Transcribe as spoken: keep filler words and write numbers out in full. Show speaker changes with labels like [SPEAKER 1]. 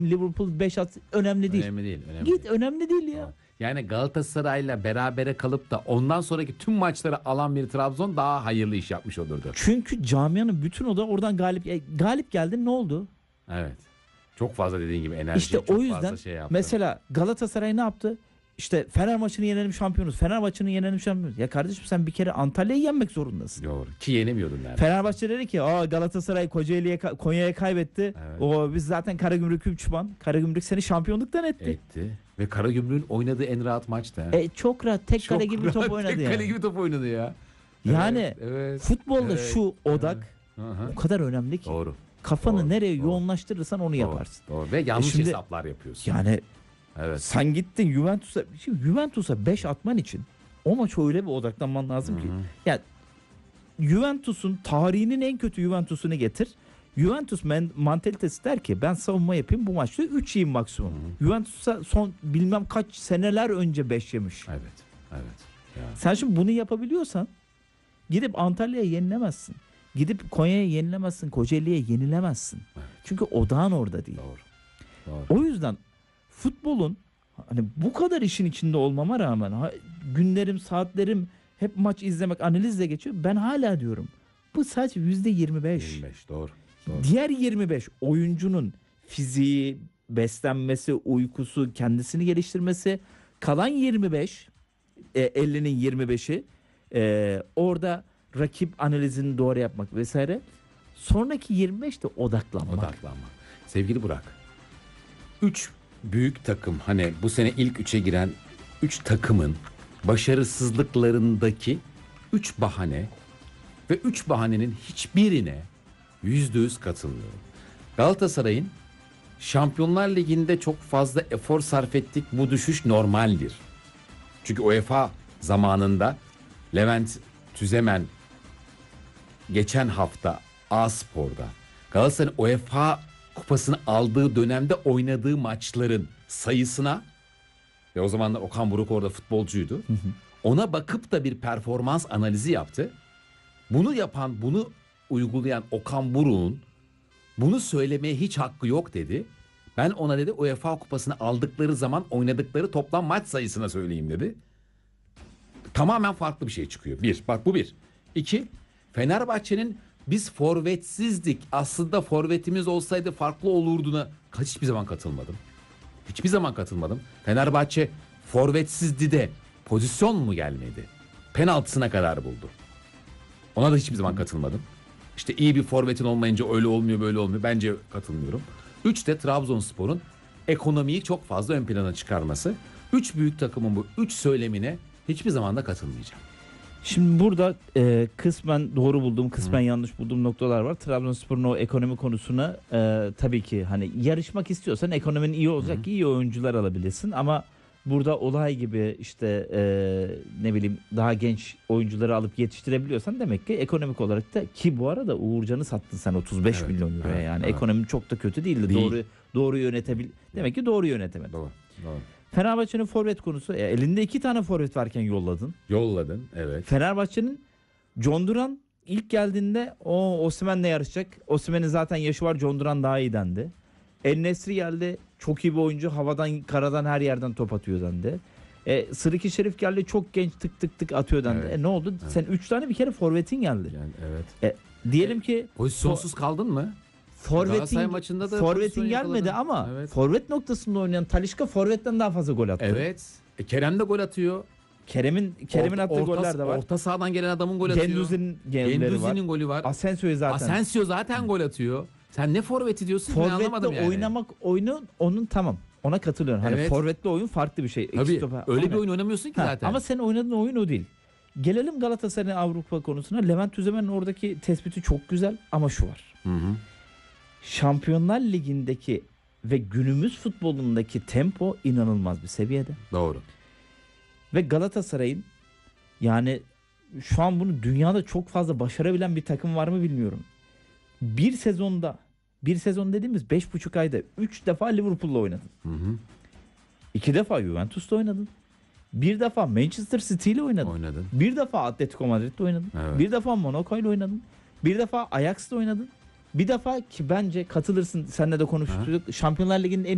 [SPEAKER 1] Liverpool beş at önemli değil.
[SPEAKER 2] Önemli değil. Önemli
[SPEAKER 1] Git
[SPEAKER 2] değil.
[SPEAKER 1] önemli değil ya.
[SPEAKER 2] Yani Galatasaray'la berabere kalıp da ondan sonraki tüm maçları alan bir Trabzon daha hayırlı iş yapmış olurdu.
[SPEAKER 1] Çünkü camianın bütün o da oradan galip e, galip geldin, ne oldu?
[SPEAKER 2] Evet. Çok fazla dediğin gibi enerji.
[SPEAKER 1] İşte
[SPEAKER 2] çok
[SPEAKER 1] o
[SPEAKER 2] fazla
[SPEAKER 1] yüzden
[SPEAKER 2] şey yaptı.
[SPEAKER 1] mesela Galatasaray ne yaptı? İşte Fener maçını yenelim şampiyonuz. Fener maçını yenelim şampiyonuz. Ya kardeşim sen bir kere Antalya'yı yenmek zorundasın.
[SPEAKER 2] Doğru. Ki yenemiyordun yani.
[SPEAKER 1] Fenerbahçe dedi ki aa Galatasaray Kocaeli'ye Konya'ya kaybetti.
[SPEAKER 2] Evet.
[SPEAKER 1] O biz zaten Karagümrük üç puan. Karagümrük seni şampiyonluktan etti.
[SPEAKER 2] Etti. Ve Karagümrük'ün oynadığı en rahat maçtı.
[SPEAKER 1] E, çok rahat tek
[SPEAKER 2] Çok
[SPEAKER 1] kale gibi bir
[SPEAKER 2] rahat,
[SPEAKER 1] top oynadı
[SPEAKER 2] tek
[SPEAKER 1] yani.
[SPEAKER 2] kale gibi top oynadı ya.
[SPEAKER 1] Yani
[SPEAKER 2] Evet, evet,
[SPEAKER 1] futbolda
[SPEAKER 2] evet,
[SPEAKER 1] şu odak
[SPEAKER 2] Hı hı.
[SPEAKER 1] o kadar önemli ki.
[SPEAKER 2] Doğru.
[SPEAKER 1] Kafanı
[SPEAKER 2] Doğru,
[SPEAKER 1] nereye
[SPEAKER 2] doğru.
[SPEAKER 1] yoğunlaştırırsan onu
[SPEAKER 2] Doğru,
[SPEAKER 1] yaparsın.
[SPEAKER 2] Doğru. Ve yanlış
[SPEAKER 1] E şimdi-
[SPEAKER 2] hesaplar yapıyorsun.
[SPEAKER 1] Yani
[SPEAKER 2] Evet.
[SPEAKER 1] sen gittin Juventus'a, şimdi Juventus'a beş atman için o maça öyle bir odaklanman lazım ki.
[SPEAKER 2] Hı hı.
[SPEAKER 1] Yani Juventus'un tarihinin en kötü Juventus'unu getir. Juventus men- mantalitesi der ki ben savunma yapayım bu maçta üç yiyeyim maksimum. Juventus'a son bilmem kaç seneler önce beş yemiş.
[SPEAKER 2] Evet. Evet. Ya.
[SPEAKER 1] Sen şimdi bunu yapabiliyorsan gidip Antalya'ya yenilemezsin. Gidip Konya'ya yenilemezsin. Kocaeli'ye yenilemezsin.
[SPEAKER 2] Evet.
[SPEAKER 1] Çünkü odağın orada değil.
[SPEAKER 2] Doğru. Doğru.
[SPEAKER 1] O yüzden futbolun hani bu kadar işin içinde olmama rağmen ha, günlerim, saatlerim hep maç izlemek, analizle geçiyor. Ben hala diyorum bu sadece yüzde yirmi beş.
[SPEAKER 2] yirmi beş doğru. Doğru.
[SPEAKER 1] Diğer yirmi beş oyuncunun fiziği, beslenmesi, uykusu, kendisini geliştirmesi. Kalan yirmi beş, e, ellinin yirmi beşi e, orada rakip analizini doğru yapmak vesaire. Sonraki yirmi beş de odaklanmak.
[SPEAKER 2] Odaklanma. Sevgili Burak. Üç büyük takım hani bu sene ilk üçe giren üç takımın başarısızlıklarındaki üç bahane ve üç bahanenin hiçbirine yüzde yüz katılmıyorum. Galatasaray'ın Şampiyonlar Ligi'nde çok fazla efor sarf ettik. Bu düşüş normaldir. Çünkü UEFA zamanında Levent Tüzemen geçen hafta A-Spor'da Galatasaray'ın UEFA kupasını aldığı dönemde oynadığı maçların sayısına ve o zamanlar Okan Buruk orada futbolcuydu. Hı hı. Ona bakıp da bir performans analizi yaptı. Bunu yapan, bunu uygulayan Okan Buruk'un bunu söylemeye hiç hakkı yok dedi. Ben ona dedi UEFA kupasını aldıkları zaman oynadıkları toplam maç sayısına söyleyeyim dedi. Tamamen farklı bir şey çıkıyor. Bir, bak bu bir. İki, Fenerbahçe'nin biz forvetsizdik. Aslında forvetimiz olsaydı farklı olurduğuna hiçbir zaman katılmadım. Hiçbir zaman katılmadım. Fenerbahçe forvetsizdi de pozisyon mu gelmedi? Penaltısına kadar buldu. Ona da hiçbir zaman katılmadım. İşte iyi bir forvetin olmayınca öyle olmuyor böyle olmuyor. Bence katılmıyorum. Üç de Trabzonspor'un ekonomiyi çok fazla ön plana çıkarması. Üç büyük takımın bu üç söylemine hiçbir zaman da katılmayacağım.
[SPEAKER 1] Şimdi burada e, kısmen doğru bulduğum, kısmen Hı. yanlış bulduğum noktalar var. Trabzonspor'un o ekonomi konusuna e, tabii ki hani yarışmak istiyorsan ekonominin iyi olacak Hı. ki iyi oyuncular alabilirsin. Ama burada olay gibi işte e, ne bileyim daha genç oyuncuları alıp yetiştirebiliyorsan demek ki ekonomik olarak da ki bu arada Uğurcan'ı sattın sen otuz beş
[SPEAKER 2] evet,
[SPEAKER 1] milyon euroya
[SPEAKER 2] evet,
[SPEAKER 1] yani
[SPEAKER 2] evet.
[SPEAKER 1] Ekonomi çok da kötü değildi.
[SPEAKER 2] Değil.
[SPEAKER 1] Doğru doğru yönetebil demek ki doğru yönetemedin.
[SPEAKER 2] Doğru. Doğru.
[SPEAKER 1] Fenerbahçe'nin forvet konusu e, elinde iki tane forvet varken yolladın.
[SPEAKER 2] Yolladın evet.
[SPEAKER 1] Fenerbahçe'nin John Duran ilk geldiğinde o Osimhen'le yarışacak. Osimhen'in zaten yaşı var, John Duran daha iyi dendi. El Nesri geldi, çok iyi bir oyuncu, havadan karadan her yerden top atıyor dendi. E, Sırıki Şerif geldi, çok genç, tık tık tık atıyor dendi.
[SPEAKER 2] Evet.
[SPEAKER 1] E, ne oldu?
[SPEAKER 2] Evet.
[SPEAKER 1] Sen üç tane bir kere forvetin geldi.
[SPEAKER 2] Yani evet.
[SPEAKER 1] E, diyelim ki
[SPEAKER 2] Pozisyonsuz kaldın mı?
[SPEAKER 1] forvetin
[SPEAKER 2] Galatasaray maçında da
[SPEAKER 1] forvetin
[SPEAKER 2] pozisyon
[SPEAKER 1] gelmedi
[SPEAKER 2] yakaladın.
[SPEAKER 1] ama
[SPEAKER 2] Evet.
[SPEAKER 1] forvet noktasında oynayan Talisca forvetten daha fazla gol attı.
[SPEAKER 2] Evet. E, Kerem de gol atıyor.
[SPEAKER 1] Kerem'in Kerem'in
[SPEAKER 2] Orta-
[SPEAKER 1] attığı
[SPEAKER 2] orta-
[SPEAKER 1] goller de var.
[SPEAKER 2] Orta sahadan gelen adamın gol atıyor.
[SPEAKER 1] Genduzi'nin golleri var.
[SPEAKER 2] Genduzi'nin golü var.
[SPEAKER 1] Asensio'yu zaten.
[SPEAKER 2] Asensio zaten gol atıyor. Sen ne forveti diyorsun? Ben anlamadım
[SPEAKER 1] Forvetle
[SPEAKER 2] yani.
[SPEAKER 1] oynamak oyunu onun tamam. Ona katılıyorum. Hani
[SPEAKER 2] Evet.
[SPEAKER 1] forvetle oyun farklı bir şey. İki
[SPEAKER 2] Tabii
[SPEAKER 1] stoper-
[SPEAKER 2] öyle
[SPEAKER 1] Aynen.
[SPEAKER 2] bir oyun oynamıyorsun ki
[SPEAKER 1] Ha,
[SPEAKER 2] zaten.
[SPEAKER 1] ama senin oynadığın oyun o değil. Gelelim Galatasaray'ın Avrupa konusuna. Levent Tüzemen'in oradaki tespiti çok güzel ama şu var.
[SPEAKER 2] Hı hı.
[SPEAKER 1] Şampiyonlar Ligi'ndeki ve günümüz futbolundaki tempo inanılmaz bir seviyede.
[SPEAKER 2] Doğru.
[SPEAKER 1] Ve Galatasaray'ın yani şu an bunu dünyada çok fazla başarabilen bir takım var mı bilmiyorum. Bir sezonda bir sezon dediğimiz beş buçuk ayda üç defa Liverpool'la oynadın.
[SPEAKER 2] Hı hı.
[SPEAKER 1] iki defa Juventus'ta oynadın. Bir defa Manchester City ile oynadın.
[SPEAKER 2] Oynadın.
[SPEAKER 1] Bir defa Atletico Madrid'de oynadın.
[SPEAKER 2] Evet.
[SPEAKER 1] Bir defa Monaco ile oynadın. Bir defa Ajax'ta oynadın. Bir defa ki bence katılırsın, seninle de konuştuk. Şampiyonlar Ligi'nin en